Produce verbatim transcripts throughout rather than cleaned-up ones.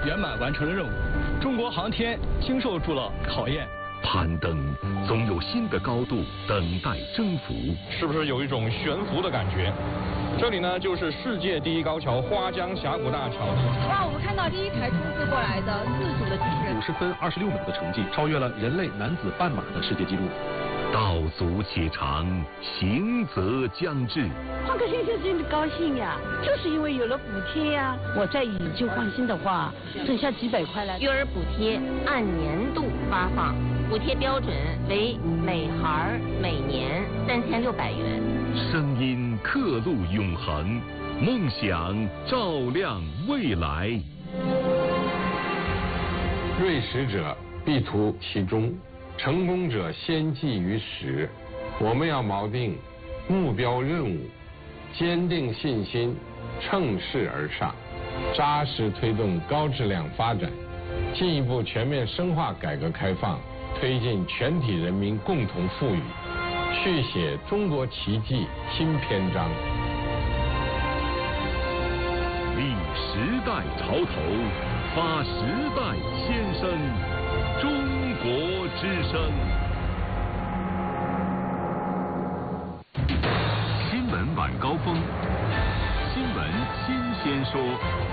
圆满完成了任务，中国航天经受住了考验。 攀登总有新的高度等待征服， 是不是有一种悬浮的感觉？这里呢，就是世界第一高桥花江峡谷大桥。 哇，我们看到第一台冲刺过来的四组的机器人， 五十分二十六秒的成绩，超越了人类男子半马的世界纪录。 道阻且长，行则将至。 换个星星真的高兴呀，就是因为有了补贴呀。我再以旧换新的话，剩下几百块了。 育儿补贴按年度发放，补贴标准为每孩每年三千六百元。 声音刻录永恒，梦想照亮未来。 锐识者必图其中，成功者先记于始。我们要锚定目标任务，坚定信心，乘势而上，扎实推动高质量发展，进一步全面深化改革开放，推进全体人民共同富裕，续写中国奇迹新篇章。 立时代潮头，发时代先声，中国之声。新闻晚高峰，新闻新鲜说。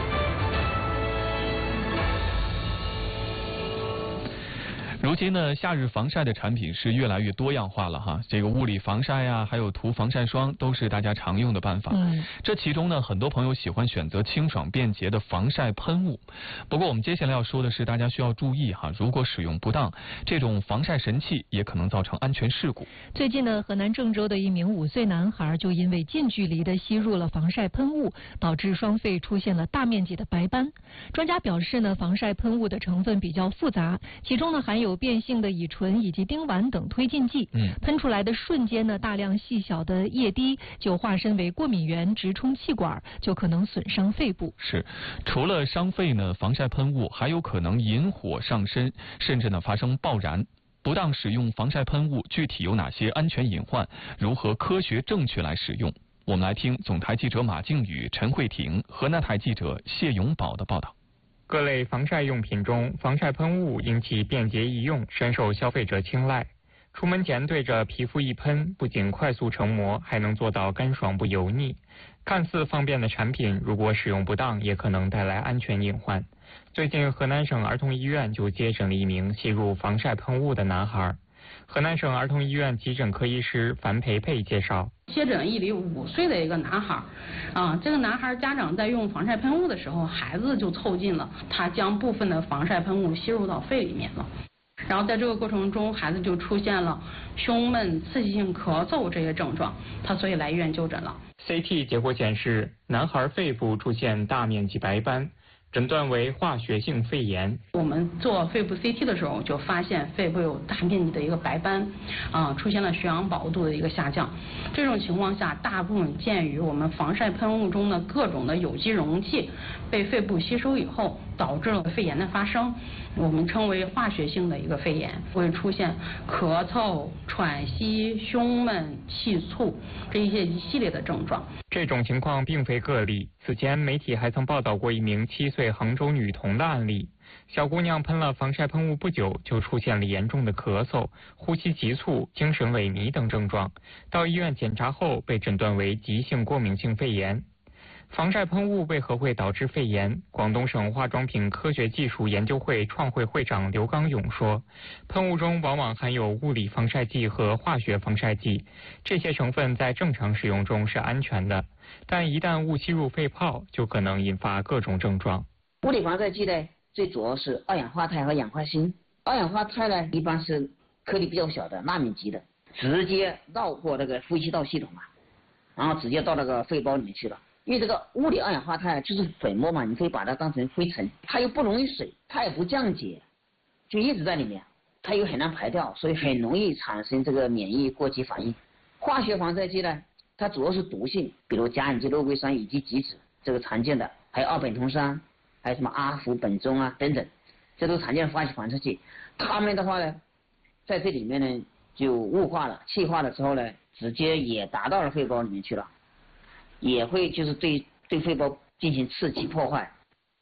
如今呢，夏日防晒的产品是越来越多样化了哈。这个物理防晒呀，还有涂防晒霜，都是大家常用的办法。嗯，这其中呢，很多朋友喜欢选择清爽便捷的防晒喷雾。不过我们接下来要说的是，大家需要注意哈，如果使用不当，这种防晒神器也可能造成安全事故。 最近呢，河南郑州的一名五岁男孩就因为近距离的吸入了防晒喷雾，导致双肺出现了大面积的白斑。专家表示呢，防晒喷雾的成分比较复杂，其中呢含有变性的乙醇以及丁烷等推进剂，嗯，喷出来的瞬间呢，大量细小的液滴就化身为过敏源，直冲气管，就可能损伤肺部。 是，除了伤肺呢，防晒喷雾还有可能引火上身，甚至呢发生爆燃。不当使用防晒喷雾，具体有哪些安全隐患？如何科学正确来使用？我们来听总台记者马靖宇、陈慧婷，河南台记者谢永宝的报道。 各类防晒用品中，防晒喷雾因其便捷易用，深受消费者青睐。出门前对着皮肤一喷，不仅快速成膜，还能做到干爽不油腻。看似方便的产品，如果使用不当，也可能带来安全隐患。最近，河南省儿童医院就接诊了一名吸入防晒喷雾的男孩。河南省儿童医院急诊科医师樊培培介绍， 接诊一例五岁的一个男孩，啊，这个男孩家长在用防晒喷雾的时候，孩子就凑近了，他将部分的防晒喷雾吸入到肺里面了。然后在这个过程中，孩子就出现了胸闷、刺激性咳嗽这些症状，他所以来医院就诊了。 C T 结果显示，男孩肺部出现大面积白斑。诊断为化学性肺炎。 我们做肺部 C T 的时候，就发现肺部有大面积的一个白斑，啊、呃，出现了血氧饱和度的一个下降。这种情况下，大部分鉴于我们防晒喷雾中的各种的有机溶剂被肺部吸收以后，导致了肺炎的发生。我们称为化学性的一个肺炎，会出现咳嗽、喘息、胸闷、气促这一些一系列的症状。 这种情况并非个例，此前媒体还曾报道过一名七岁杭州女童的案例。小姑娘喷了防晒喷雾不久，就出现了严重的咳嗽、呼吸急促、精神萎靡等症状，到医院检查后被诊断为急性过敏性肺炎。防晒喷雾为何会导致肺炎？广东省化妆品科学技术研究会创会会长刘刚勇说，喷雾中往往含有物理防晒剂和化学防晒剂，这些成分在正常使用中是安全的，但一旦误吸入肺泡，就可能引发各种症状。 物理防晒剂呢，最主要是二氧化钛和氧化锌。二氧化钛呢，一般是颗粒比较小的纳米级的，直接绕过那个呼吸道系统嘛，然后直接到那个肺包里面去了。因为这个物理二氧化钛就是粉末嘛，你可以把它当成灰尘，它又不溶于水，它也不降解，就一直在里面，它又很难排掉，所以很容易产生这个免疫过激反应。化学防晒剂呢，它主要是毒性，比如甲苯基肉桂酸以及己酯，这个常见的，还有二苯酮酸，还有什么阿福苯中啊等等，这都常见的化学防晒剂。它们的话呢，在这里面呢就雾化了、气化了之后呢，直接也达到了肺包里面去了。也会就是对对肺包进行刺激破坏。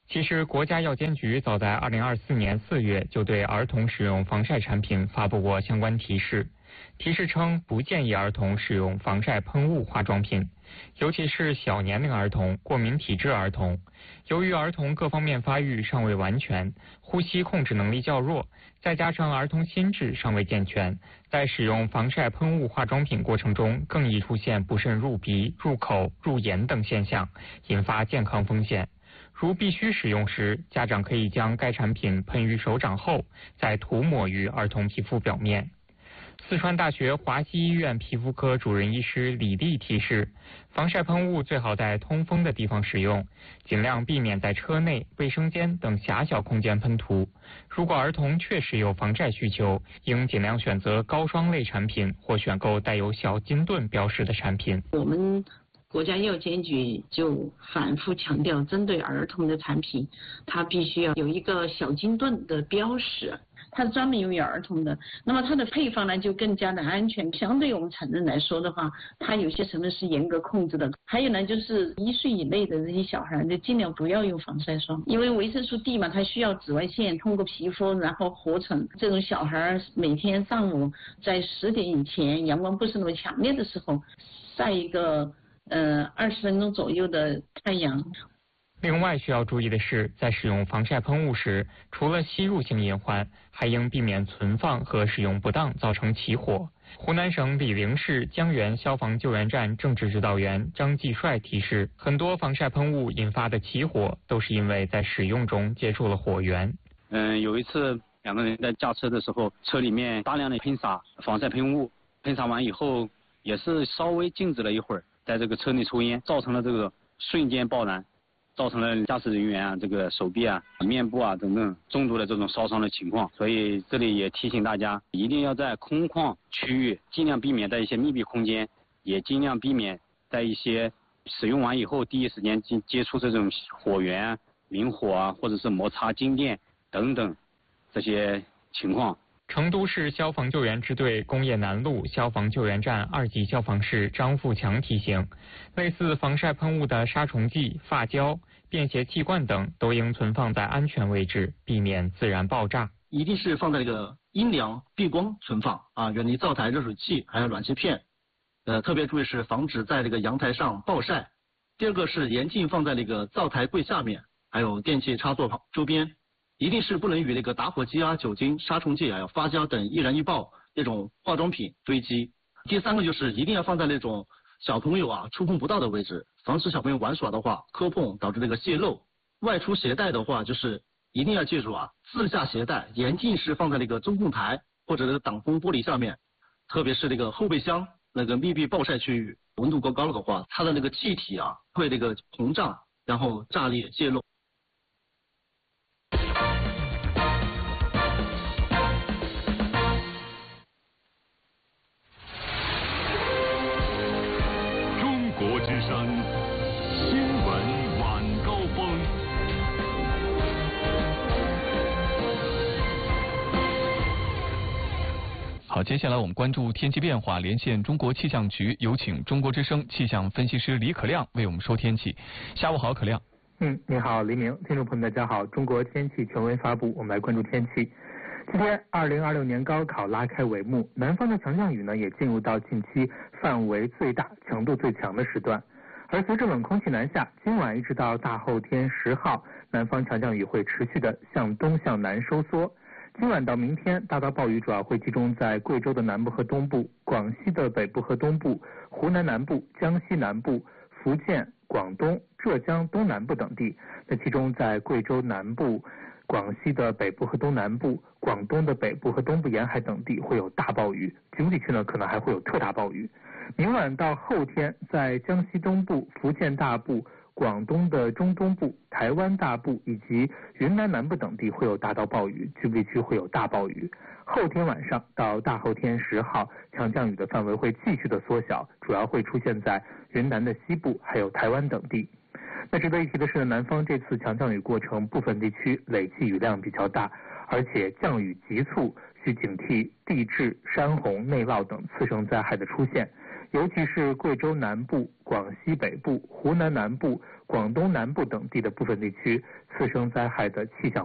其实，国家药监局早在二零二四年四月就对儿童使用防晒产品发布过相关提示，提示称不建议儿童使用防晒喷雾化妆品，尤其是小年龄儿童、过敏体质儿童。由于儿童各方面发育尚未完全，呼吸控制能力较弱，再加上儿童心智尚未健全，在使用防晒喷雾化妆品过程中，更易出现不慎入鼻、入口、入眼等现象，引发健康风险。如必须使用时，家长可以将该产品喷于手掌后，再涂抹于儿童皮肤表面。四川大学华西医院皮肤科主任医师李丽提示，防晒喷雾最好在通风的地方使用，尽量避免在车内、卫生间等狭小空间喷涂。如果儿童确实有防晒需求，应尽量选择高霜类产品或选购带有小金盾标识的产品。 我们国家药监局就反复强调，针对儿童的产品，它必须要有一个小金盾的标识，它是专门用于儿童的。那么它的配方呢，就更加的安全。相对我们成人来说的话，它有些成分是严格控制的。还有呢，就是一岁以内的这些小孩，就尽量不要用防晒霜，因为维生素 D 嘛，它需要紫外线通过皮肤然后合成。这种小孩每天上午在十点以前，阳光不是那么强烈的时候，晒一个呃二十分钟左右的太阳。 另外需要注意的是，在使用防晒喷雾时，除了吸入性隐患，还应避免存放和使用不当造成起火。湖南省醴陵市江源消防救援站政治指导员张继帅提示，很多防晒喷雾引发的起火都是因为在使用中接触了火源。 嗯，有一次两个人在驾车的时候，车里面大量的喷洒防晒喷雾，喷洒完以后也是稍微静止了一会儿，在这个车内抽烟，造成了这个瞬间爆燃，造成了驾驶人员啊这个手臂啊、面部啊等等重度的这种烧伤的情况。所以这里也提醒大家，一定要在空旷区域尽量避免在一些密闭空间，也尽量避免在一些使用完以后第一时间接接触这种火源、明火啊，或者是摩擦静电等等这些情况。 成都市消防救援支队工业南路消防救援站二级消防士张富强提醒，类似防晒喷雾的杀虫剂、发胶、便携气罐等都应存放在安全位置，避免自然爆炸。 一定是放在这个阴凉避光存放啊，远离灶台、热水器还有暖气片。呃，特别注意是防止在这个阳台上暴晒。第二个是严禁放在那个灶台柜下面，还有电器插座旁周边。一定是不能与那个打火机啊、酒精、杀虫剂还有发胶等易燃易爆那种化妆品堆积。第三个就是一定要放在那种小朋友啊触碰不到的位置，防止小朋友玩耍的话磕碰导致那个泄漏。外出携带的话，就是一定要记住啊，自驾携带严禁是放在那个中控台或者那个挡风玻璃下面，特别是那个后备箱那个密闭暴晒区域，温度过高了的话，它的那个气体啊会那个膨胀，然后炸裂泄漏。 国之声新闻晚高峰。 好，接下来我们关注天气变化，连线中国气象局，有请中国之声气象分析师李可亮为我们说天气。下午好，可亮。 嗯，你好，黎明，听众朋友们，大家好。中国天气权威发布，我们来关注天气。今天，二零二六年高考拉开帷幕，南方的强降雨呢也进入到近期范围最大、强度最强的时段。而随着冷空气南下，今晚一直到大后天十号，南方强降雨会持续的向东向南收缩。今晚到明天，大到暴雨主要会集中在贵州的南部和东部、广西的北部和东部、湖南南部、江西南部、福建、广东、浙江东南部等地。那其中在贵州南部、广西的北部和东南部、广东的北部和东部沿海等地会有大暴雨，局部地区呢可能还会有特大暴雨。明晚到后天，在江西东部、福建大部、广东的中东部、台湾大部以及云南南部等地会有大到暴雨，局部地区会有大暴雨。后天晚上到大后天十号，强降雨的范围会继续的缩小，主要会出现在云南的西部还有台湾等地。那值得一提的是，南方这次强降雨过程部分地区累计雨量比较大，而且降雨急促，需警惕地质、山洪、内涝等次生灾害的出现。 尤其是贵州南部、广西北部、湖南南部、广东南部等地的部分地区，次生灾害的气象